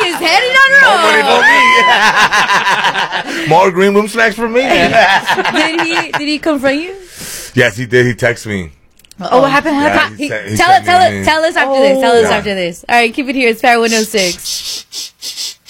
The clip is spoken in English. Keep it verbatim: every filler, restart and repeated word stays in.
his head in on her. More money for me. More green room snacks for me. Did he? Did he confront you? Yes, he did. He texted me. Oh, what happened? Yeah, happened? he He- sent- he tell sent it. me Tell a it. meme. Tell us after Oh. this. Tell us Yeah. after this. All right, keep it here. It's Fire one oh six.